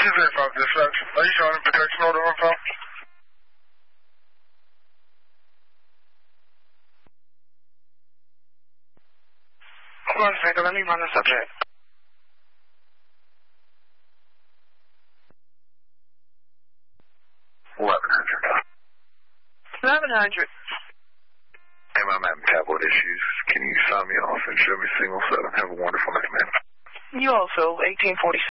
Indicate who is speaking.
Speaker 1: 235 dispatch. Are you showing a protection order on file? Hold on a second, let me run the subject. 1100.
Speaker 2: Hey, I'm having tablet issues. Can you sign me off and show me single 7? Have a wonderful night, man.
Speaker 1: You also, 1846.